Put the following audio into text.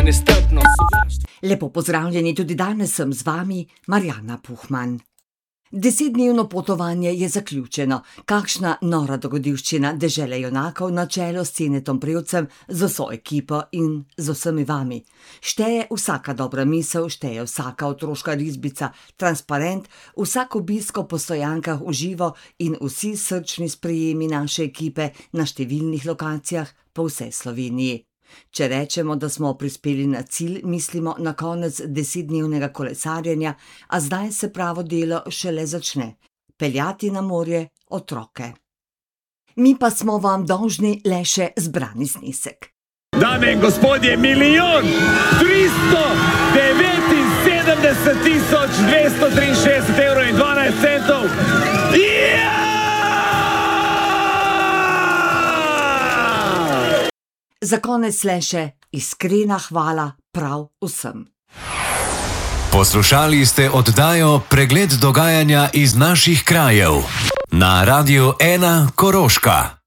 nestrpnost. Lepo pozdravljeni, tudi danes sem z vami, Marjana Puhman. 10-dnevno potovanje je zaključeno. Kakšna nora dogodivščina dežele junakov na čelu s Cinetom Prevcem, z vso ekipo in z vsemi vami. Šteje vsaka dobra misel, šteje vsaka otroška risbica, transparent, vsak obisk po stojankah v živo in vsi srčni sprejemi naše ekipe na številnih lokacijah po vsej Sloveniji. Če rečemo, da smo prispeli na cilj, mislimo na konec 10-dnevnega kolesarjenja, a zdaj se pravo delo šele začne. Peljati na morje otroke. Mi pa smo vam dolžni le še zbrani znesek. Dame in gospodje, 1.390.263,12 €. Za konec le še iskrena hvala prav vsem. Poslušali ste oddajo Pregled dogajanja iz naših krajev na Radiu 1 Koroška.